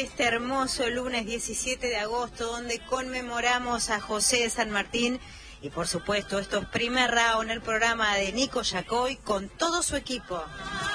de este hermoso lunes 17 de agosto, donde conmemoramos a José de San Martín. Y por supuesto, esto es Primer Round, el programa de Nico Yacoy con todo su equipo.